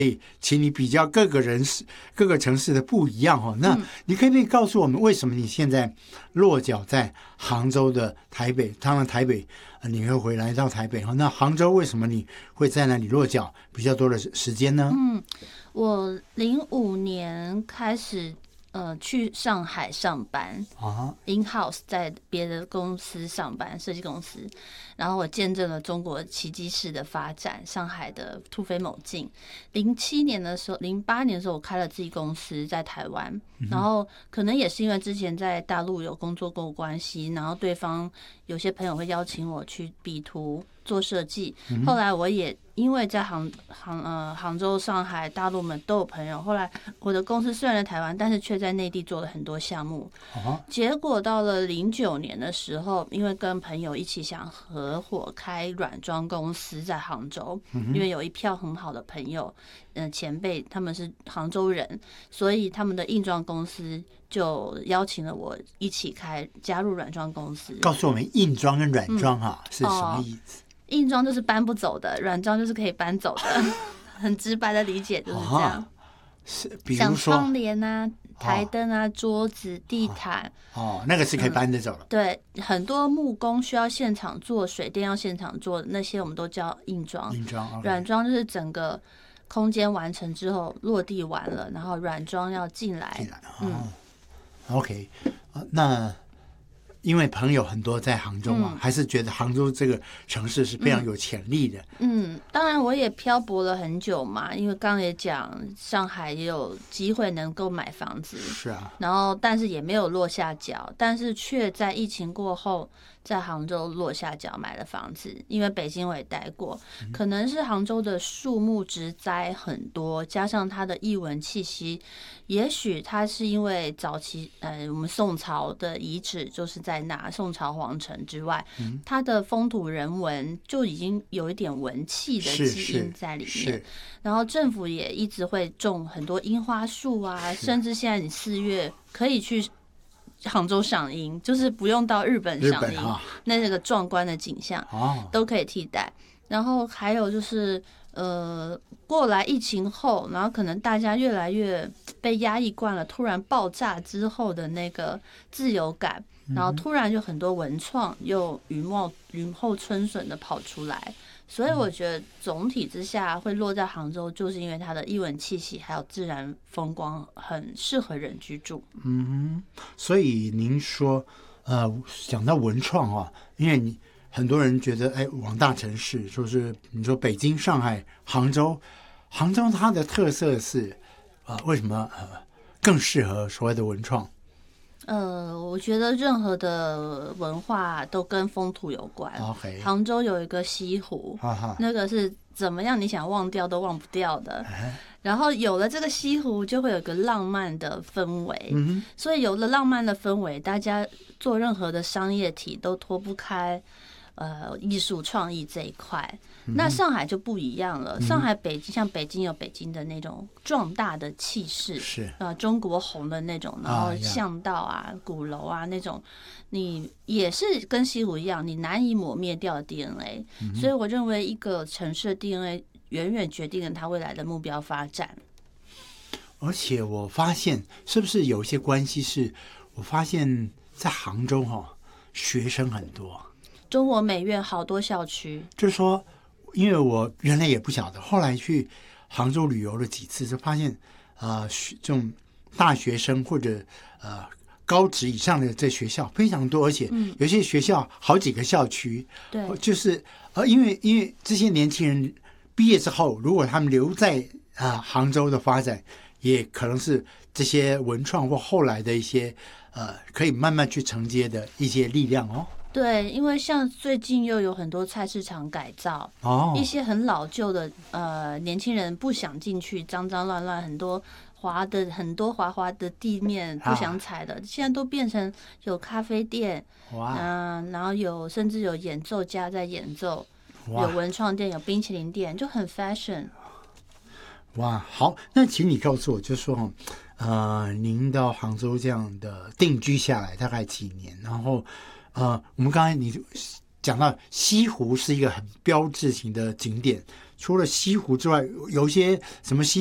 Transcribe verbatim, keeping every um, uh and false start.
请你比较各个人士、各个城市的不一样哦。那你可不可以告诉我们，为什么你现在落脚在杭州的台北？当然台北，呃、你会回来到台北哈。那杭州为什么你会在那里落脚比较多的时间呢？ 嗯，我零五年开始。呃，去上海上班啊 ，in house 在别的公司上班，设计公司。然后我见证了中国奇迹式的发展，上海的突飞猛进。零七年的时候，零八年的时候，我开了自己公司在台湾。然后可能也是因为之前在大陆有工作过关系，然后对方有些朋友会邀请我去比图做设计。后来我也因为在杭杭呃杭州、上海、大陆们都有朋友。后来我的公司虽然在台湾，但是却在内地做了很多项目。结果到了零九年的时候，因为跟朋友一起想合伙开软装公司在杭州，因为有一票很好的朋友，嗯、呃，前辈他们是杭州人，所以他们的硬装公司就邀请了我一起开加入软装公司。 告诉我们硬装跟软装哈、嗯、是什么意思？ 哦，硬装就是搬不走的，软装就是可以搬走的，很直白的理解就是这样。 是，比如说像窗帘啊、台灯啊、哦、桌子、地毯， 哦，那个是可以搬得走了、嗯。 对，很多木工需要现场做，水电要现场做，那些我们都叫硬装。 硬装， okay、 软装就是整个空间完成之后落地完了，然后软装要进来。 进来，哦、嗯 ，OK， 那。因为朋友很多在杭州嘛、嗯，还是觉得杭州这个城市是非常有潜力的。 嗯，嗯当然我也漂泊了很久嘛，因为刚刚也讲上海也有机会能够买房子， 是啊， 然后但是也没有落下脚，但是却在疫情过后在杭州落下脚买了房子。因为北京我也待过，可能是杭州的树木植栽很多，加上它的艺文气息，也许它是因为早期呃我们宋朝的遗址就是在在那宋朝皇城之外、嗯，它的风土人文就已经有一点文气的基因在里面。然后政府也一直会种很多樱花树啊，甚至现在你四月可以去杭州赏樱，就是不用到日本赏樱，啊、那个壮观的景象、哦、都可以替代。然后还有就是呃，过来疫情后，然后可能大家越来越被压抑惯了，突然爆炸之后的那个自由感。然后突然就很多文创又雨冒雨后春笋的跑出来，所以我觉得总体之下会落在杭州，就是因为它的艺文气息还有自然风光很适合人居住。 嗯，所以您说，呃，讲到文创啊，因为你很多人觉得，哎，往大城市，就是你说北京、上海、杭州，杭州它的特色是，呃，为什么呃更适合所谓的文创？ 呃，我觉得任何的文化都跟风土有关。 Okay. 杭州有一个西湖，那个是怎么样你想忘掉都忘不掉的。然后有了这个西湖，就会有一个浪漫的氛围。嗯、所以有了浪漫的氛围，大家做任何的商业体都脱不开呃艺术创意这一块。那上海就不一样了，嗯、上海、北京像北京有北京的那种壮大的气势， 是呃中国红的那种，然后巷道啊、啊鼓楼啊那种，你也是跟西湖一样，你难以抹灭掉的 D N A、嗯。所以我认为一个城市的 D N A 远远决定了它未来的目标发展。 而且我发现，是不是有一些关系是，我发现在杭州哈、哦，学生很多， 中国美院好多校区， 就是说。因为我原来也不晓得，后来去杭州旅游了几次，就发现，呃，这种大学生或者呃高职以上的这学校非常多，而且有些学校好几个校区， 对、嗯， 就是呃，因为因为这些年轻人毕业之后，如果他们留在啊、呃、杭州的发展，也可能是这些文创或后来的一些呃可以慢慢去承接的一些力量哦。 对，因为像最近又有很多菜市场改造， 哦， 一些很老旧的呃年轻人不想进去，脏脏乱乱，很多滑的很多滑滑的地面不想踩的，啊、现在都变成有咖啡店， 哇， 嗯、呃，然后有甚至有演奏家在演奏，有文创店，有冰淇淋店，就很 fashion。 哇，好，那请你告诉我，就说呃，您到杭州这样的定居下来大概几年，然后。呃，我们刚才你讲到西湖是一个很标志性的景点， 除了西湖之外，有一些什么西